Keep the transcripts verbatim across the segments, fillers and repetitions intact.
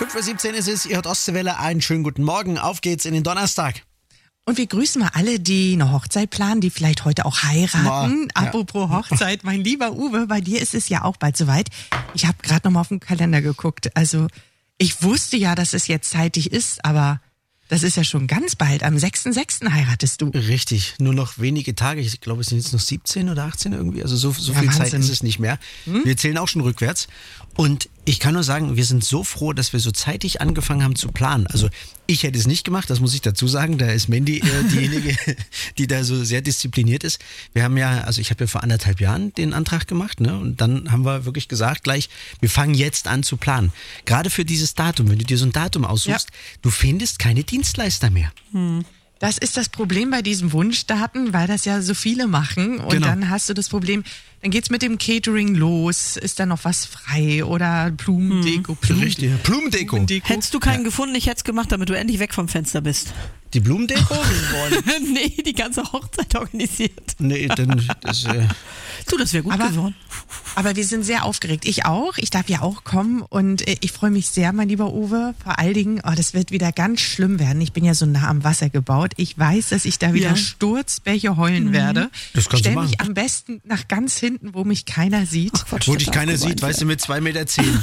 fünf Uhr siebzehn ist es, ihr hört Ostseewelle, einen schönen guten Morgen, auf geht's in den Donnerstag. Und wir grüßen mal alle, die eine Hochzeit planen, die vielleicht heute auch heiraten. Boah, ja. Apropos Hochzeit, mein lieber Uwe, bei dir ist es ja auch bald soweit. Ich habe gerade noch mal auf den Kalender geguckt. Also ich wusste ja, dass es jetzt zeitig ist, aber das ist ja schon ganz bald. Am sechsten sechsten heiratest du. Richtig, nur noch wenige Tage. Ich glaube, es sind jetzt noch siebzehn oder achtzehn irgendwie. Also so, so Ja, viel Zeit Wahnsinn. ist es nicht mehr. Hm? Wir zählen auch schon rückwärts. Und ich kann nur sagen, wir sind so froh, dass wir so zeitig angefangen haben zu planen. Also ich hätte es nicht gemacht, das muss ich dazu sagen. Da ist Mandy äh, diejenige, die da so sehr diszipliniert ist. Wir haben ja, also ich habe ja vor anderthalb Jahren den Antrag gemacht, ne? Und dann haben wir wirklich gesagt gleich, wir fangen jetzt an zu planen. Gerade für dieses Datum, wenn du dir so ein Datum aussuchst, ja. Du findest keine Dienstleister mehr. Hm. Das ist das Problem bei diesen Wunschdaten, weil das ja so viele machen. Und Genau. Dann hast du das Problem, dann geht's mit dem Catering los, ist da noch was frei oder Blumendeko. Blumen, Richtig, Blumendeko. Blumendeko. Hättest du keinen ja. gefunden, ich hätte es gemacht, damit du endlich weg vom Fenster bist. Die Blumendeko? Nee, die ganze Hochzeit organisiert. Nee, dann das, äh Du, das wäre gut aber, geworden. Aber wir sind sehr aufgeregt. Ich auch. Ich darf ja auch kommen und äh, ich freue mich sehr, mein lieber Uwe. Vor allen Dingen, oh, das wird wieder ganz schlimm werden. Ich bin ja so nah am Wasser gebaut. Ich weiß, dass ich da wieder Ja. Sturzbäche heulen mhm. werde. Das kannst du Stell machen. mich am besten nach ganz hinten, wo mich keiner sieht. Ach, Quatsch, Wo das dich darf keiner gemeint sieht, weißt du, werden. mit zwei Meter zehn.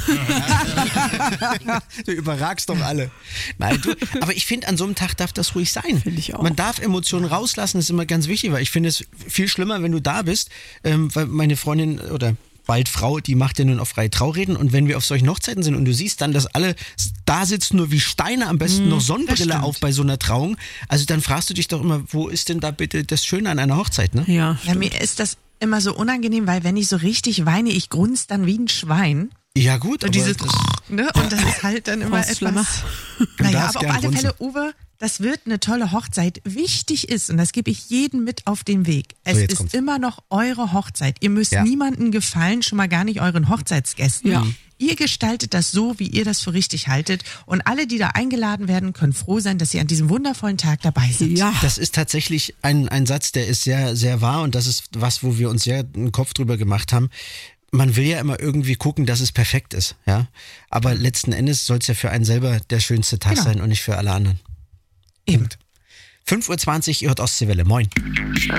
Du überragst doch alle. Nein, du, aber ich finde, an so einem Tag darf das ruhig sein. Finde ich auch. Man darf Emotionen rauslassen, das ist immer ganz wichtig, weil ich finde es viel schlimmer, wenn du da bist, ähm, weil meine Freundin oder bald Frau, die macht ja nun auf freie Traureden und wenn wir auf solchen Hochzeiten sind und du siehst dann, dass alle da sitzen nur wie Steine, am besten noch Sonnenbrille auf bei so einer Trauung, also dann fragst du dich doch immer, wo ist denn da bitte das Schöne an einer Hochzeit, ne? Ja, Ja, mir ist das immer so unangenehm, weil wenn ich so richtig weine, ich grunz dann wie ein Schwein. Ja gut, Und aber dieses, das, ne? Und das ist halt dann immer Was schlimmer. etwas. Naja, darfst aber auf gern alle grunzen. Fälle, Uwe, das wird eine tolle Hochzeit. Wichtig ist, und das gebe ich jedem mit auf den Weg, es jetzt ist kommt's. immer noch eure Hochzeit. Ihr müsst Ja. niemandem gefallen, schon mal gar nicht euren Hochzeitsgästen. Ja. Ihr gestaltet das so, wie ihr das für richtig haltet. Und alle, die da eingeladen werden, können froh sein, dass sie an diesem wundervollen Tag dabei sind. Ja. Das ist tatsächlich ein, ein Satz, der ist sehr, sehr wahr und das ist was, wo wir uns sehr einen Kopf drüber gemacht haben. Man will ja immer irgendwie gucken, dass es perfekt ist, ja. Aber letzten Endes soll es ja für einen selber der schönste Tag Genau. sein und nicht für alle anderen. Eben. fünf Uhr zwanzig, ihr hört Ostseewelle. Moin.